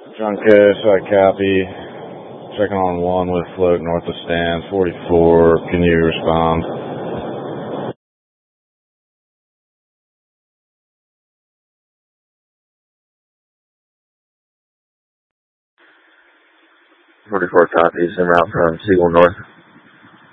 Junkish, I copy. Checking on 1 with float north of stand, 44. Can you respond? 44 copies en route from Seagull North.